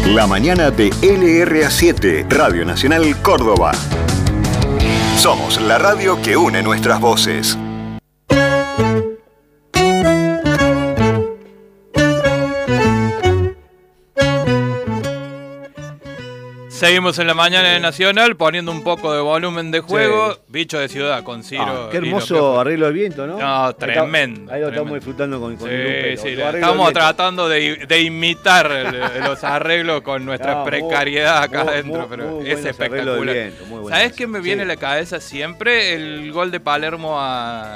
La mañana de LRA7, Radio Nacional Córdoba. Somos la radio que une nuestras voces. Seguimos en la mañana de Nacional poniendo un poco de volumen de juego. Sí. Bicho de ciudad con Ciro. Qué hermoso arreglo de viento, ¿no? No, tremendo. Ahí lo estamos disfrutando con el sí, estamos tratando de imitar los arreglos con nuestra precariedad acá adentro, pero es espectacular. ¿Sabés qué me viene a la cabeza siempre? El gol de Palermo a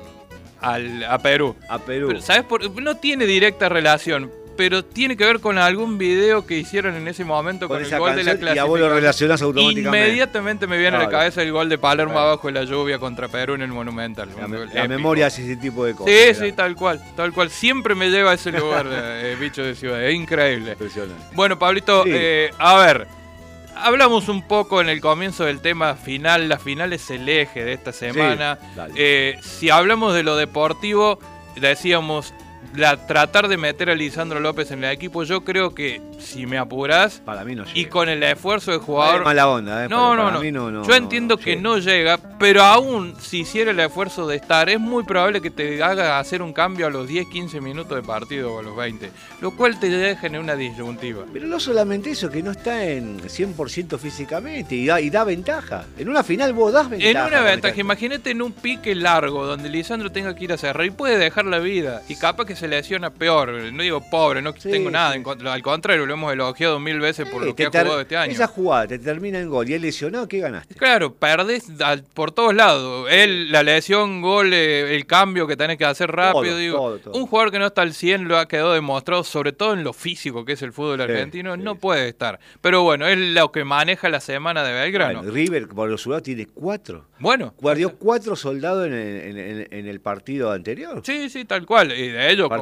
Perú. A Perú. Pero, ¿sabés? No tiene directa relación, pero tiene que ver con algún video que hicieron en ese momento con el gol de la clasificación. Y a vos lo relacionás automáticamente. Inmediatamente me viene a la cabeza el gol de Palermo abajo de la lluvia contra Perú en el Monumental. La memoria hace ese tipo de cosas. Sí, tal cual. Siempre me lleva a ese lugar, Bicho de ciudad. Es increíble. Impresionante. Bueno, Pablito, sí. A ver, hablamos un poco en el comienzo del tema final. La final es el eje de esta semana. Sí, si hablamos de lo deportivo, decíamos tratar de meter a Lisandro López en el equipo. Yo creo que, si me apurás, para mí no llega. Y con el esfuerzo del jugador, mala onda, no. Yo entiendo que no llega, pero aún si hiciera el esfuerzo de estar, es muy probable que te haga hacer un cambio a los 10-15 minutos de partido o a los 20, lo cual te deja en una disyuntiva. Pero no solamente eso, que no está en 100% físicamente y da ventaja. En una final vos das ventaja. En una ventaja, imagínate en un pique largo donde Lisandro tenga que ir a cerrar y puede dejar la vida, y capaz que se lesiona peor. No digo pobre, no tengo nada en contra, al contrario, lo hemos elogiado 1000 veces por lo que ha jugado este año. Esa jugada te termina en gol y él lesionado, ¿qué ganaste? Claro, perdés por todos lados. La lesión, gol, el cambio que tenés que hacer rápido. Todo. Un jugador que no está al 100 lo ha quedado demostrado, sobre todo en lo físico que es el fútbol argentino, no puede estar. Pero bueno, es lo que maneja la semana de Belgrano. Bueno, River, por los soldados, tiene 4. Bueno. Guardió 4 soldados en el partido anterior. Sí, tal cual. Y de ellos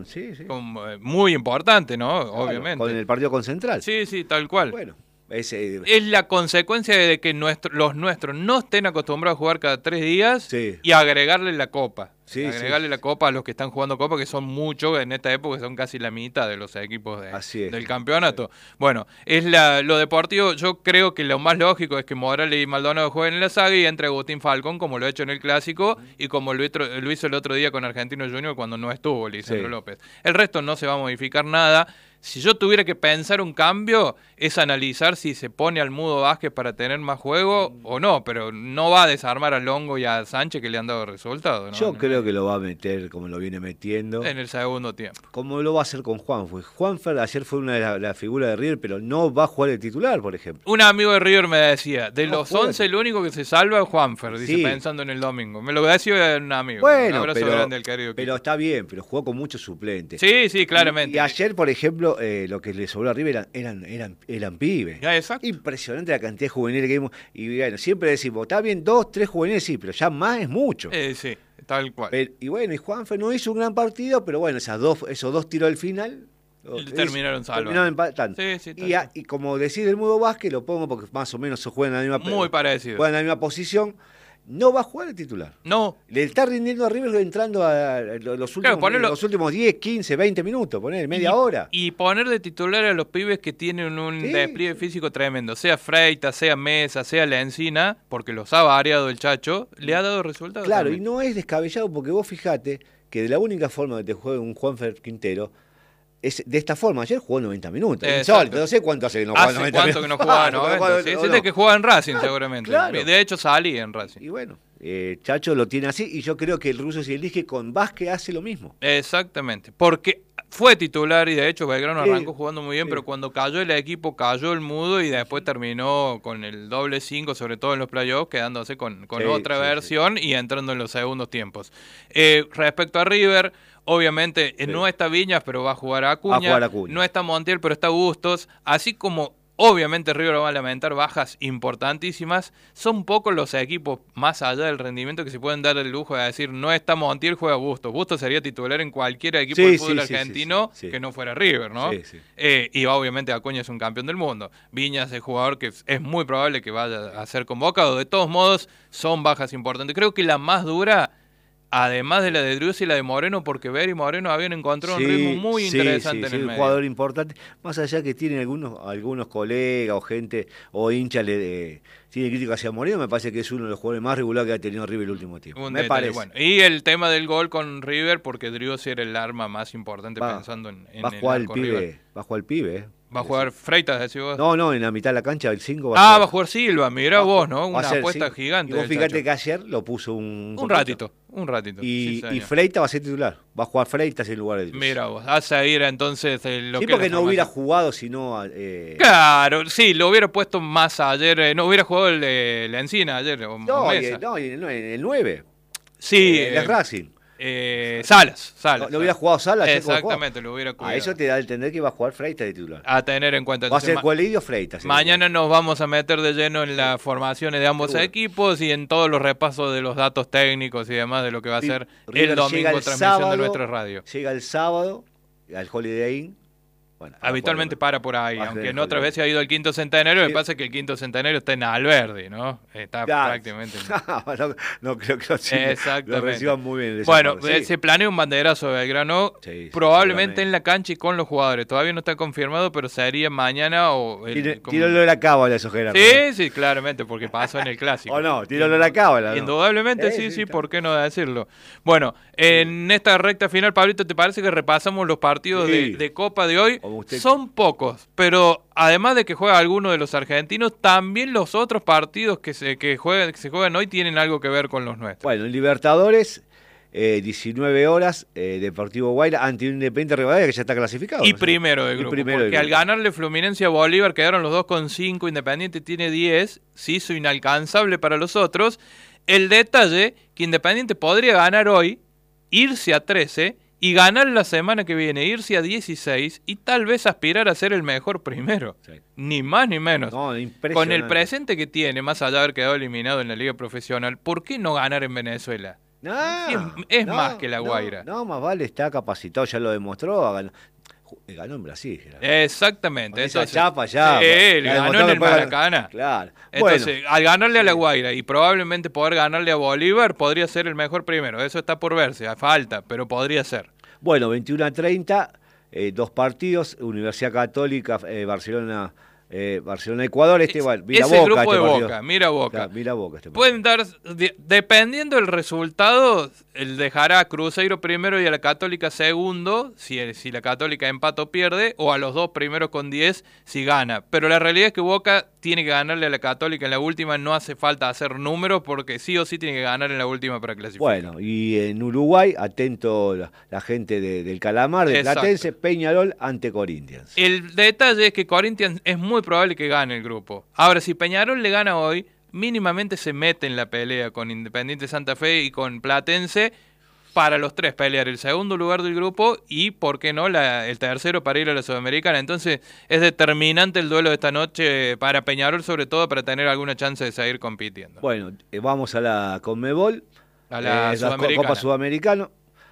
muy importante, ¿no? Claro, obviamente. Con el partido con Central. Sí, tal cual. Bueno, es la consecuencia de que los nuestros no estén acostumbrados a jugar cada 3 días y agregarle la copa. La copa a los que están jugando copa, que son muchos en esta época, son casi la mitad de los equipos del campeonato. Bueno, lo deportivo. Yo creo que lo más lógico es que Morales y Maldonado jueguen en la saga y entre Agustín Falcón, como lo ha hecho en el Clásico y como lo hizo el otro día con Argentino Junior cuando no estuvo Lisandro López. El resto no se va a modificar nada. Si yo tuviera que pensar un cambio, es analizar si se pone al Mudo Vázquez para tener más juego o no, pero no va a desarmar a Longo y a Sánchez, que le han dado resultados, ¿no? Yo creo que lo va a meter como lo viene metiendo. En el segundo tiempo. Como lo va a hacer con Juanfer. Juanfer ayer fue una de las figuras de River, pero no va a jugar el titular, por ejemplo. Un amigo de River me decía, de los 11 el único que se salva es Juanfer, dice, pensando en el domingo. Me lo decía un amigo. Bueno, un abrazo grande al querido pero está bien, pero jugó con muchos suplentes. Sí, claramente. Y ayer, por ejemplo, lo que le sobró a River eran pibes. Exacto. Impresionante la cantidad de juveniles que vimos. Y bueno, siempre decimos, está bien, 2, 3 juveniles, sí, pero ya más es mucho. Sí, tal cual. Y bueno, y Juanfer no hizo un gran partido, pero bueno, esos dos tiros al final terminaron salvando. Terminaron empatando. Sí, y como decir el Mudo Vázquez, lo pongo porque más o menos se juegan en la misma muy parecido. Juegan en la misma posición. No va a jugar el titular. No. Le está rindiendo a River entrando a los últimos 10, 15, 20 minutos, media hora. Y poner de titular a los pibes que tienen un despliegue físico tremendo. Sea Freitas, sea Mesa, sea La Encina, porque los ha variado el Chacho, le ha dado resultados. Claro, también. Y no es descabellado porque vos fijate que de la única forma que te juegue un Juanfer Quintero es de esta forma. Ayer jugó 90 minutos. No sé cuánto hace que no juega 90 minutos. Que no jugaba 90. Sí, que jugaba en Racing seguramente. Claro. De hecho salí en Racing. Y bueno, Chacho lo tiene así y yo creo que el ruso Zielinski con Vázquez hace lo mismo. Exactamente, porque fue titular y de hecho Belgrano arrancó jugando muy bien, pero cuando cayó el equipo, cayó el Mudo y después terminó con el doble 5, sobre todo en los playoffs, quedándose con otra versión y entrando en los segundos tiempos. Respecto a River, obviamente no está Viñas, pero va a jugar a Acuña. No está Montiel, pero está Bustos. Así como obviamente River va a lamentar bajas importantísimas, son pocos los equipos más allá del rendimiento que se pueden dar el lujo de decir no está Montiel, juega Bustos. Bustos sería titular en cualquier equipo del fútbol argentino que no fuera River, ¿no? Y obviamente Acuña es un campeón del mundo. Viñas es jugador que es muy probable que vaya a ser convocado. De todos modos, son bajas importantes. Creo que la más dura además de la de Driussi y la de Moreno, porque Ver y Moreno habían encontrado un ritmo muy interesante en el medio. Un jugador importante, más allá que tiene algunos colegas o gente o hinchas tiene críticas hacia Moreno, me parece que es uno de los jugadores más regulares que ha tenido River el último tiempo. Me parece. Bueno, y el tema del gol con River, porque Driussi era el arma más importante pensando en va a jugar el pibe, va a jugar el pibe, ¿Va a jugar Freitas, decís vos? No, en la mitad de la cancha, el 5 va a jugar Silva, mirá vos, ¿no? Una apuesta gigante. Y vos fíjate que ayer lo puso un ratito. Y Freitas va a ser titular. Va a jugar Freitas en lugar de Driussi. Mira vos, a seguir entonces lo que... Sí, porque no hubiera jugado sino... Claro, sí, lo hubiera puesto más ayer. No hubiera jugado el Encina ayer. No, el 9. Sí. El Racing. Salas. Lo hubiera jugado Salas. Exactamente, lo hubiera cuidado. A eso te da a entender que va a jugar Freitas de titular. A tener en cuenta. Va a ser Coelho Freitas. Mañana nos vamos a meter de lleno en las formaciones de ambos equipos y en todos los repasos de los datos técnicos y demás de lo que va a ser el domingo transmisión de nuestra radio. Llega el sábado al Holiday Inn. Bueno, habitualmente para por ahí, aunque en otras veces ha ido al Quinto Centenario, me pasa que el Quinto Centenario está en Alberdi, ¿no? Está prácticamente... no creo que lo reciban muy bien. Bueno, se planea un banderazo de Belgrano, probablemente en la cancha y con los jugadores. Todavía no está confirmado, pero sería mañana o... Tíralo de la cábala esos Gerardo. Sí, claramente, porque pasó en el Clásico. O no, tíralo de la cábala. Indudablemente, sí, ¿por qué no decirlo? Bueno, en esta recta final, Pablito, ¿te parece que repasamos los partidos de Copa de hoy? Son pocos, pero además de que juega alguno de los argentinos, también los otros partidos que se juegan hoy tienen algo que ver con los nuestros. Bueno, en Libertadores, 19 horas, Deportivo Guaira ante un Independiente Rivadavia que ya está clasificado. Y primero del grupo, porque al ganarle Fluminense a Bolívar quedaron los dos con 5, Independiente tiene 10, se hizo inalcanzable para los otros. El detalle, que Independiente podría ganar hoy, irse a 13 y ganar la semana que viene, irse a 16 y tal vez aspirar a ser el mejor primero. Sí. Ni más ni menos. No, con el presente que tiene, más allá de haber quedado eliminado en la liga profesional, ¿por qué no ganar en Venezuela? Es más que la Guaira. No, más vale, está capacitado, ya lo demostró. Ganó en Brasil. Exactamente. Esa chapa ya. Ganó en el Maracaná. Claro. Entonces, al ganarle a la Guaira y probablemente poder ganarle a Bolívar, podría ser el mejor primero. Eso está por verse, a falta, pero podría ser. Bueno, 21:30, 2 partidos, Universidad Católica, Barcelona, Ecuador, mira Boca, grupo de Boca, mira Boca. Mira Boca pueden dar, dependiendo del resultado, él dejará a Cruzeiro primero y a la Católica segundo, si la Católica empata o pierde, o a los dos primeros con 10 si gana. Pero la realidad es que Boca tiene que ganarle a la Católica en la última, no hace falta hacer números porque sí o sí tiene que ganar en la última para clasificar. Bueno, y en Uruguay, atento la gente del Calamar, de Platense, Peñarol ante Corinthians. El detalle es que Corinthians es muy probable que gane el grupo. Ahora, si Peñarol le gana hoy, mínimamente se mete en la pelea con Independiente Santa Fe y con Platense para los tres pelear el segundo lugar del grupo y, ¿por qué no?, el tercero para ir a la Sudamericana. Entonces, es determinante el duelo de esta noche para Peñarol, sobre todo para tener alguna chance de seguir compitiendo. Bueno, vamos a la Conmebol, a la Copa Sudamericana.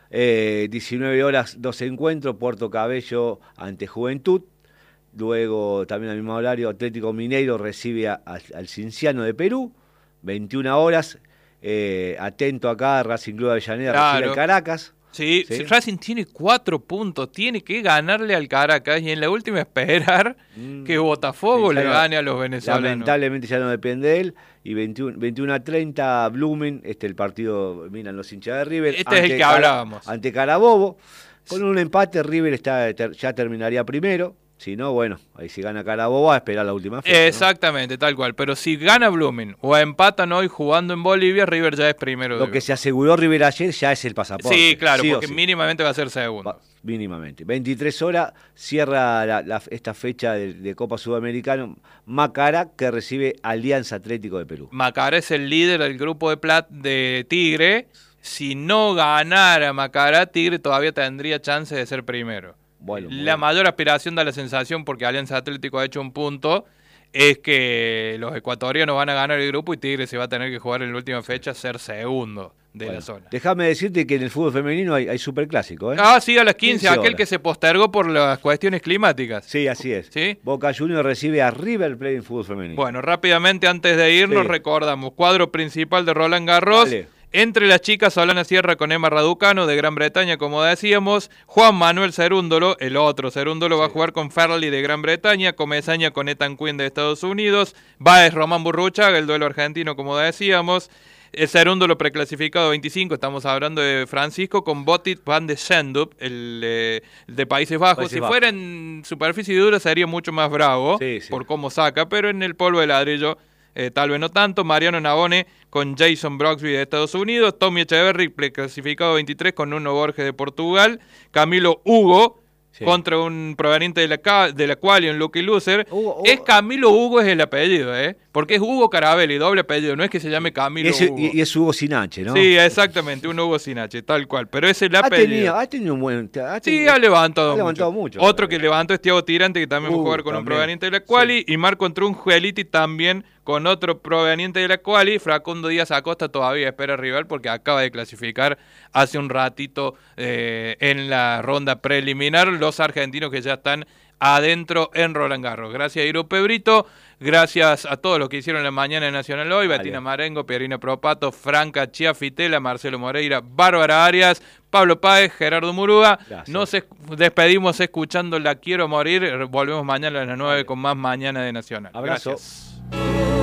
19 horas, 2 encuentros, Puerto Cabello ante Juventud. Luego, también al mismo horario, Atlético Mineiro recibe al Cienciano de Perú. 21 horas, atento acá, Racing Club de Avellaneda recibe al Caracas. Sí, Racing tiene 4 puntos, tiene que ganarle al Caracas y en la última esperar que Botafogo le gane a los venezolanos. Lamentablemente ya no depende de él. Y 21:30 Blumen, el partido, miran los hinchas de River. Es el que hablábamos. Ante Carabobo. Con un empate River ya terminaría primero. Si no, bueno, ahí si gana Carabobo va a esperar la última fecha. Exactamente, ¿no? Tal cual. Pero si gana Blumen o empatan hoy jugando en Bolivia, River ya es primero. Lo que se aseguró River ayer ya es el pasaporte. Sí, claro, porque mínimamente va a ser segundo. Mínimamente. 23 horas cierra esta fecha de Copa Sudamericana. Macará, que recibe Alianza Atlético de Perú. Macará es el líder del grupo de Tigre. Si no ganara Macará, Tigre todavía tendría chance de ser primero. Bueno, la mayor aspiración da la sensación, porque Alianza Atlético ha hecho un punto, es que los ecuatorianos van a ganar el grupo y Tigre se va a tener que jugar en la última fecha ser segundo de la zona. Déjame decirte que en el fútbol femenino hay superclásico, ¿eh? Sí, a las 15 aquel que se postergó por las cuestiones climáticas. Sí, así es. ¿Sí? Boca Juniors recibe a River Plate en fútbol femenino. Bueno, rápidamente antes de irnos recordamos, cuadro principal de Roland Garros. Vale. Entre las chicas, Solana Sierra con Emma Raducanu de Gran Bretaña, como decíamos. Juan Manuel Cerúndolo, el otro Cerúndolo, va a jugar con Ferli de Gran Bretaña. Comesaña con Ethan Quinn de Estados Unidos. Báez Román Burruchaga, el duelo argentino, como decíamos. El Cerúndolo preclasificado 25, estamos hablando de Francisco, con Botit van de Schendup, el de Países Bajos. Si fuera en superficie dura sería mucho más bravo, por cómo saca, pero en el polvo de ladrillo tal vez no tanto. Mariano Navone con Jason Broxby de Estados Unidos. Tommy Echeverry preclasificado 23 con Nuno Borges de Portugal. Camilo Hugo contra un proveniente de la Quali, un Lucky Loser. Es Camilo Hugo, es el apellido, porque es Hugo Carabelli, doble apellido, no es que se llame Camilo Hugo. Y es Hugo sin H, ¿no? Sí, exactamente, un Hugo sin H, tal cual, pero es el apellido. Ha tenido un buen... Ha levantado mucho. Otro que levantó es Thiago Tirante, que también va a jugar con un proveniente de la Quali, y Marco Trunjueliti también con otro proveniente de la Quali. Facundo Díaz Acosta todavía espera rival porque acaba de clasificar hace un ratito en la ronda preliminar los argentinos que ya están adentro en Roland Garros. Gracias a Irupe Brito, gracias a todos los que hicieron la mañana de Nacional hoy, Betina Marengo, Pierina Propato, Franca Chiafitela, Marcelo Moreira, Bárbara Arias, Pablo Páez, Gerardo Muruga. Nos despedimos escuchando La Quiero Morir. Volvemos mañana a las 9 con más Mañana de Nacional. Abrazo. Gracias.